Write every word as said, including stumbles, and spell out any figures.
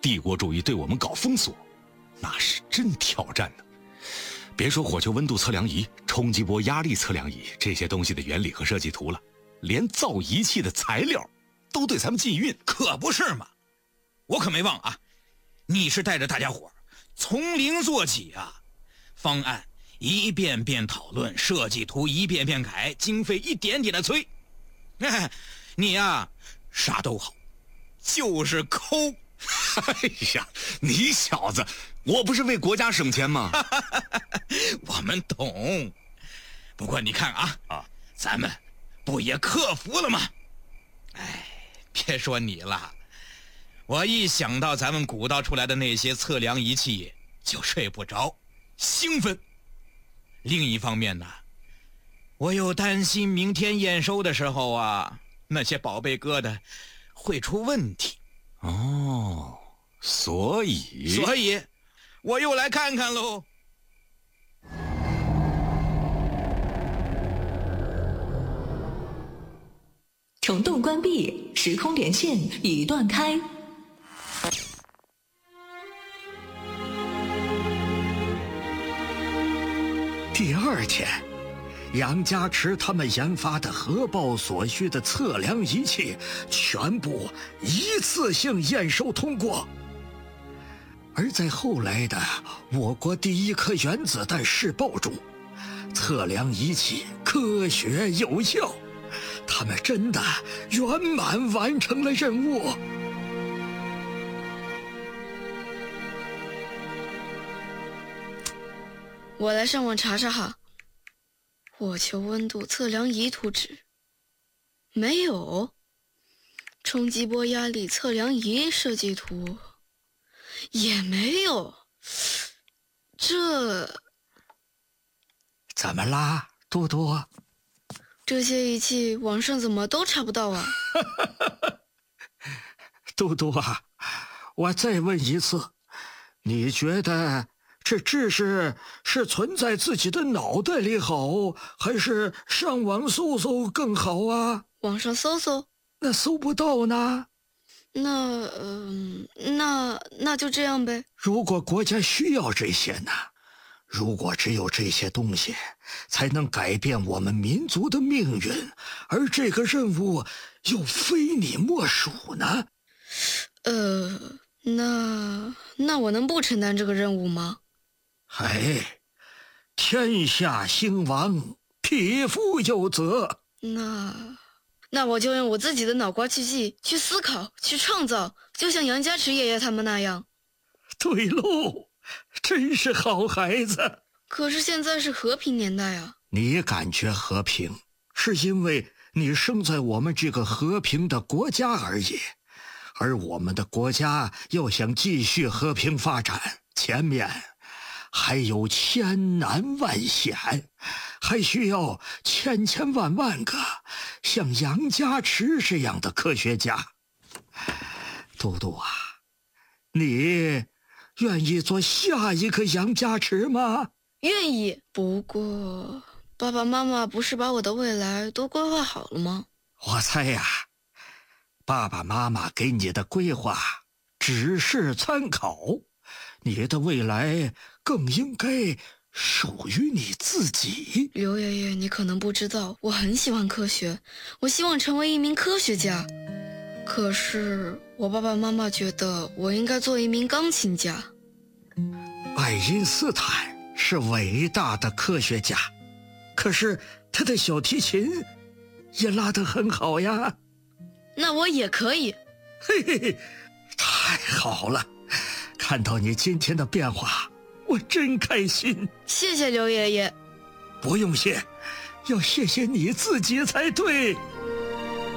帝国主义对我们搞封锁，那是真挑战呢。别说火球温度测量仪、冲击波压力测量仪这些东西的原理和设计图了，连造仪器的材料都对咱们禁运。 可不是嘛，我可没忘啊，你是带着大家伙从零做起啊，方案一遍遍讨论，设计图一遍遍改，经费一点点的催。哎，你呀、啊，啥都好，就是抠。 哎呀，你小子，我不是为国家省钱吗？ 我们懂。不过你看啊，啊，咱们不也克服了吗？哎，别说你了，我一想到咱们鼓捣出来的那些测量仪器就睡不着，兴奋。另一方面呢，我又担心明天验收的时候啊，那些宝贝疙瘩会出问题。 哦，所以所以我又来看看喽。 虫洞关闭，时空连线已断开。 第二天，杨家池他们研发的核爆所需的测量仪器全部一次性验收通过。而在后来的我国第一颗原子弹试爆中，测量仪器科学有效，他们真的圆满完成了任务。 我来上网查查哈，火球温度测量仪图纸没有，冲击波压力测量仪设计图也没有，这怎么啦，多多？ 这些仪器网上怎么都查不到啊？ 多多啊，我再问一次，你觉得这知识是存在自己的脑袋里好，还是上网搜搜更好啊？ 网上搜搜？ 那搜不到呢？ 那嗯、呃，那那就这样呗。 如果国家需要这些呢？如果只有这些东西才能改变我们民族的命运，而这个任务又非你莫属呢？ 呃，那那我能不承担这个任务吗？ 哎，天下兴亡，匹夫有责。 那那我就用我自己的脑瓜去记，去思考，去创造，就像杨家池爷爷他们那样。 对喽，真是好孩子。 可是现在是和平年代啊。 你感觉和平，是因为你生在我们这个和平的国家而已。而我们的国家要想继续和平发展，前面还有千难万险，还需要千千万万个像杨家池这样的科学家。嘟嘟啊，你愿意做下一个杨家池吗？ 愿意，不过爸爸妈妈不是把我的未来都规划好了吗？ 我猜呀、啊，爸爸妈妈给你的规划只是参考，你的未来更应该属于你自己。 刘爷爷，你可能不知道，我很喜欢科学，我希望成为一名科学家。可是我爸爸妈妈觉得我应该做一名钢琴家。 爱因斯坦是伟大的科学家，可是他的小提琴也拉得很好呀。 那我也可以。 嘿嘿嘿，太好了，看到你今天的变化，我真开心。 谢谢刘爷爷。 不用谢，要谢谢你自己才对。